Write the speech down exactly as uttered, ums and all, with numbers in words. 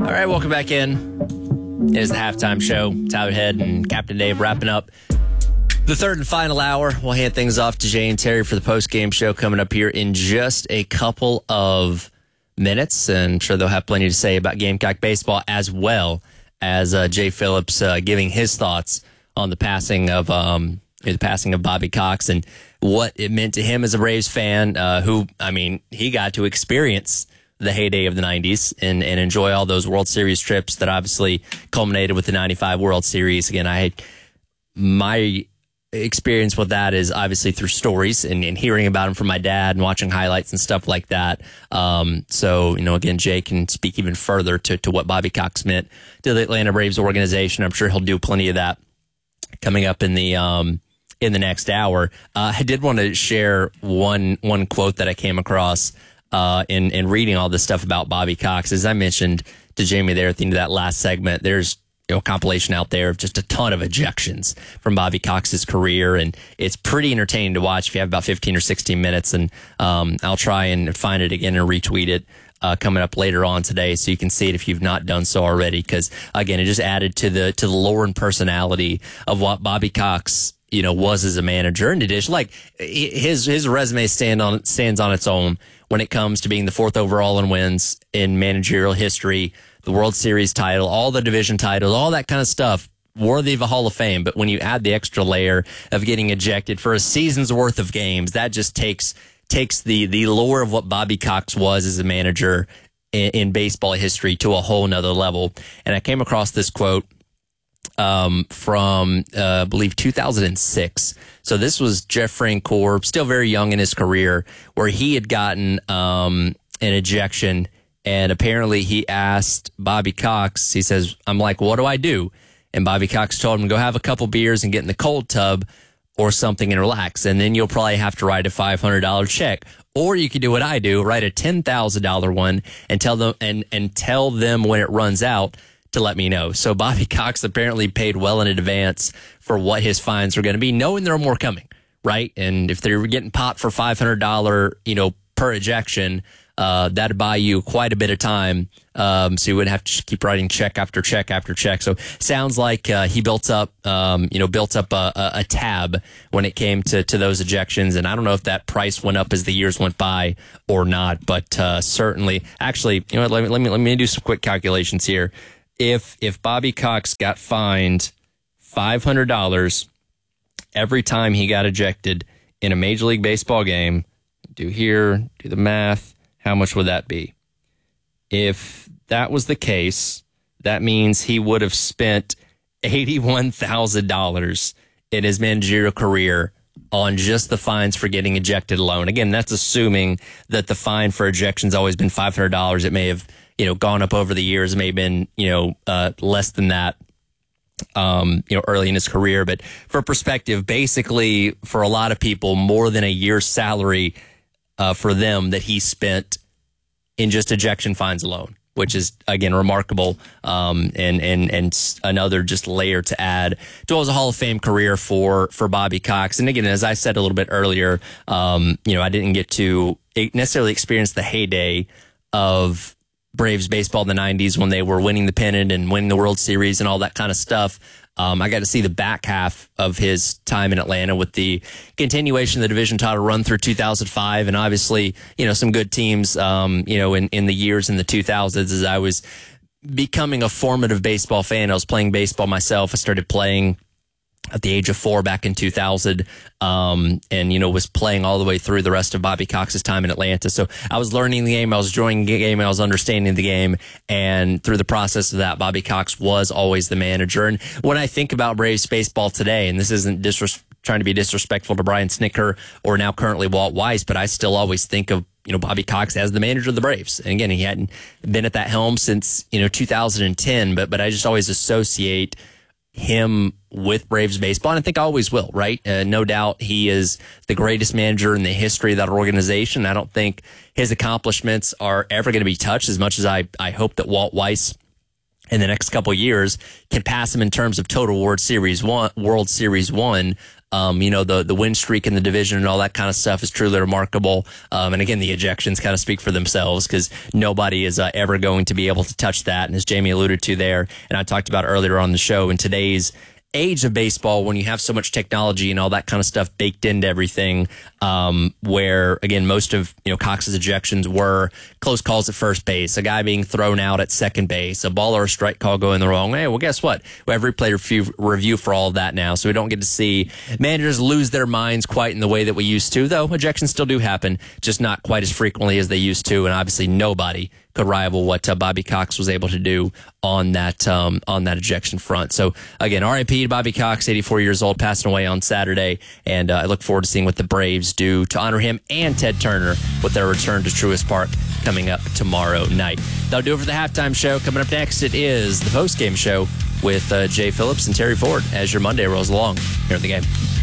All right, welcome back in. It is the halftime show. Tyler Head and Captain Dave wrapping up the third and final hour. We'll hand things off to Jay and Terry for the post-game show coming up here in just a couple of minutes. And I'm sure they'll have plenty to say about Gamecock baseball, as well as uh, Jay Phillips uh, giving his thoughts on the passing of um, the passing of Bobby Cox and what it meant to him as a Braves fan, uh, who, I mean, he got to experience the heyday of the nineties and, and enjoy all those World Series trips that obviously culminated with the ninety-five World Series. Again, I my experience with that is obviously through stories and, and hearing about them from my dad and watching highlights and stuff like that. Um, so, you know, again, Jay can speak even further to, to what Bobby Cox meant to the Atlanta Braves organization. I'm sure he'll do plenty of that coming up in the um, in the next hour. Uh, I did want to share one one quote that I came across uh, in, in reading all this stuff about Bobby Cox. As I mentioned to Jamie there at the end of that last segment, there's you know, a compilation out there of just a ton of ejections from Bobby Cox's career, and it's pretty entertaining to watch if you have about fifteen or sixteen minutes, and um, I'll try and find it again and retweet it uh, coming up later on today so you can see it if you've not done so already, because, again, it just added to the to the lore and personality of what Bobby Cox you know, was as a manager. In addition, like his his resume stand on stands on its own when it comes to being the fourth overall in wins in managerial history, the World Series title, all the division titles, all that kind of stuff, worthy of a Hall of Fame. But when you add the extra layer of getting ejected for a season's worth of games, that just takes takes the the lore of what Bobby Cox was as a manager in, in baseball history to a whole nother level. And I came across this quote um, from, uh, I believe, two thousand six. So this was Jeff Francoeur, still very young in his career, where he had gotten um, an ejection. And apparently he asked Bobby Cox, he says, I'm like, what do I do? And Bobby Cox told him, go have a couple beers and get in the cold tub or something and relax. And then you'll probably have to write a five hundred dollars check. Or you could do what I do, write a ten thousand dollars one and tell them and, and tell them when it runs out to let me know. So Bobby Cox apparently paid well in advance for what his fines were going to be, knowing there are more coming, right? And if they're getting popped for five hundred dollars, you know, per ejection, Uh, that'd buy you quite a bit of time, um, so you wouldn't have to keep writing check after check after check. So sounds like uh, he built up, um, you know, built up a, a, a tab when it came to, to those ejections. And I don't know if that price went up as the years went by or not, but uh, certainly, actually, you know what? Let me let me let me do some quick calculations here. If if Bobby Cox got fined five hundred dollars every time he got ejected in a Major League Baseball game, do here, do the math. How much would that be? If that was the case, that means he would have spent eighty-one thousand dollars in his managerial career on just the fines for getting ejected alone. Again, that's assuming that the fine for ejection's always been five hundred dollars. It may have, you know, gone up over the years. It may have been, you know, uh, less than that, um, you know, early in his career. But for perspective, basically for a lot of people, more than a year's salary Uh, for them that he spent in just ejection fines alone, which is, again, remarkable, um, and, and, and another just layer to add to what was a Hall of Fame career for, for Bobby Cox. And again, as I said a little bit earlier, um, you know, I didn't get to necessarily experience the heyday of Braves baseball in the nineties when they were winning the pennant and winning the World Series and all that kind of stuff. Um, I got to see the back half of his time in Atlanta with the continuation of the division title run through two thousand five, and obviously, you know, some good teams, um, you know, in, in the years in the two thousands as I was becoming a formative baseball fan. I was playing baseball myself. I started playing at the age of four back in two thousand, um, and, you know, was playing all the way through the rest of Bobby Cox's time in Atlanta. So I was learning the game, I was enjoying the game, I was understanding the game, and through the process of that, Bobby Cox was always the manager. And when I think about Braves baseball today, and this isn't disres- trying to be disrespectful to Brian Snitker or now currently Walt Weiss, but I still always think of, you know, Bobby Cox as the manager of the Braves. And again, he hadn't been at that helm since, you know, two thousand ten, but, but I just always associate him with Braves baseball, and I think I always will, right? Uh, no doubt he is the greatest manager in the history of that organization. I don't think his accomplishments are ever going to be touched as much as I, I hope that Walt Weiss in the next couple of years can pass him in terms of total World Series one, World Series one. Um, you know, the, the win streak in the division and all that kind of stuff is truly remarkable. Um, and again, the ejections kind of speak for themselves because nobody is uh, ever going to be able to touch that. And as Jamie alluded to there, and I talked about earlier on the show, in today's age of baseball, when you have so much technology and all that kind of stuff baked into everything, um, where again, most of, you know, Cox's ejections were close calls at first base, a guy being thrown out at second base, a ball or a strike call going the wrong way. Well, guess what? We have replay review, review for all of that now. So we don't get to see managers lose their minds quite in the way that we used to, though ejections still do happen, just not quite as frequently as they used to. And obviously nobody could rival what uh, Bobby Cox was able to do on that um, on that ejection front. So again, R I P to Bobby Cox, eighty-four years old, passing away on Saturday, and uh, I look forward to seeing what the Braves do to honor him and Ted Turner with their return to Truist Park coming up tomorrow night. That'll do it for the halftime show. Coming up next, it is the postgame show with uh, Jay Phillips and Terry Ford as your Monday rolls along here at the game.